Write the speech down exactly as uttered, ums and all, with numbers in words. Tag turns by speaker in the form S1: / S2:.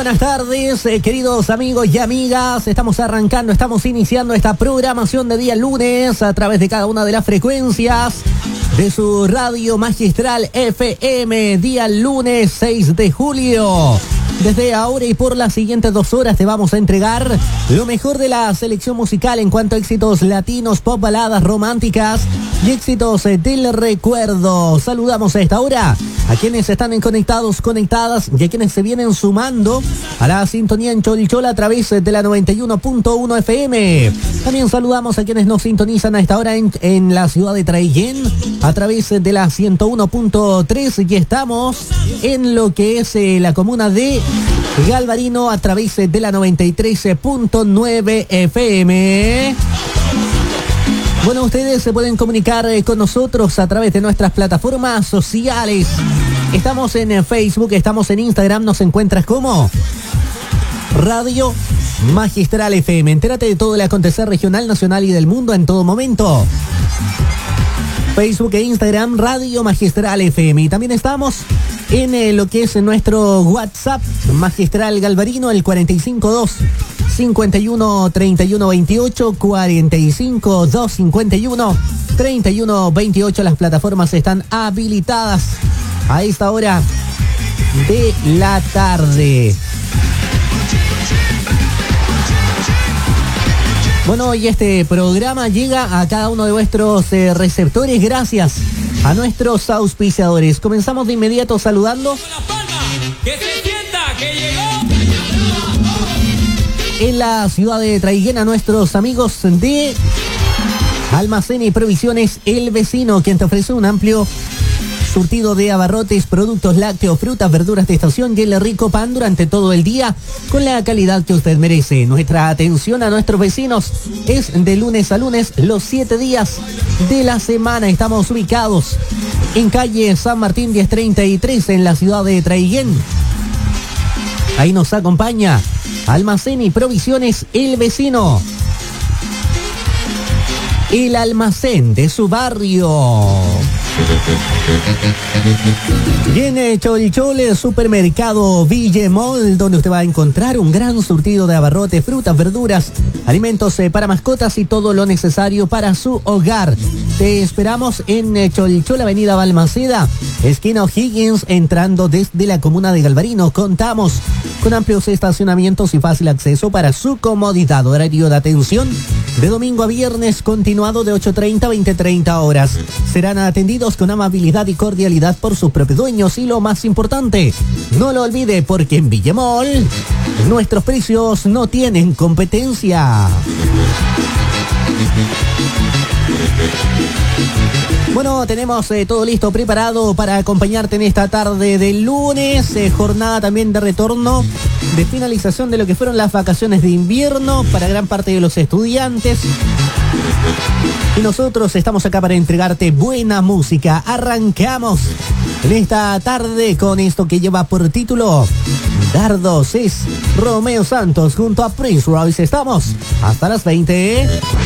S1: buenas tardes, eh, queridos amigos y amigas. Estamos arrancando, estamos iniciando esta programación de día lunes a través de cada una de las frecuencias de su radio magistral F M. Día lunes seis de julio. Desde ahora y por las siguientes dos horas te vamos a entregar lo mejor de la selección musical en cuanto a éxitos latinos, pop, baladas románticas y éxitos del recuerdo. Saludamos a esta hora a quienes están conectados, conectadas y a quienes se vienen sumando a la sintonía en Cholchola a través de la noventa y uno punto uno F M. También saludamos a quienes nos sintonizan a esta hora en, en la ciudad de Traiguén a través de la ciento uno punto tres y estamos en lo que es eh, la comuna de Galvarino a través de la noventa y tres punto nueve F M. Bueno, ustedes se pueden comunicar con nosotros a través de nuestras plataformas sociales. Estamos en Facebook, estamos en Instagram, nos encuentras como Radio Magistral F M. Entérate de todo el acontecer regional, nacional y del mundo en todo momento. Facebook e Instagram, Radio Magistral F M. Y también estamos en eh, lo que es nuestro WhatsApp Magistral Galvarino, el cuarenta y cinco dos cincuenta y uno treinta y uno veintiocho, cuarenta y cinco dos cincuenta y uno treinta y uno veintiocho. Las plataformas están habilitadas a esta hora de la tarde. Bueno, y este programa llega a cada uno de vuestros eh, receptores gracias a nuestros auspiciadores. Comenzamos de inmediato saludando
S2: que se sienta que llegó
S1: en la ciudad de Traiguén a nuestros amigos de Almacén y Provisiones El Vecino, quien te ofrece un amplio surtido de abarrotes, productos lácteos, frutas, verduras de estación y el rico pan durante todo el día con la calidad que usted merece. Nuestra atención a nuestros vecinos es de lunes a lunes, los siete días de la semana. Estamos ubicados en calle San Martín diez treinta y tres en la ciudad de Traiguén. Ahí nos acompaña Almacén y Provisiones El Vecino, el almacén de su barrio. Viene Cholchole, supermercado Villemol, donde usted va a encontrar un gran surtido de abarrotes, frutas, verduras, alimentos eh, para mascotas y todo lo necesario para su hogar. Te esperamos en eh, Cholchole, avenida Balmaceda, esquina O'Higgins, entrando desde la comuna de Galvarino. Contamos con amplios estacionamientos y fácil acceso para su comodidad. Horario de atención de domingo a viernes, continuado de ocho treinta a veinte treinta horas. Serán atendidos con amabilidad y cordialidad por sus propios dueños y lo más importante, no lo olvide porque en Villemol nuestros precios no tienen competencia. Bueno, tenemos eh, todo listo, preparado para acompañarte en esta tarde de lunes, eh, jornada también de retorno, de finalización de lo que fueron las vacaciones de invierno para gran parte de los estudiantes. Y nosotros estamos acá para entregarte buena música. Arrancamos en esta tarde con esto que lleva por título Dardos. Es Romeo Santos junto a Prince Royce. Estamos hasta las veinte.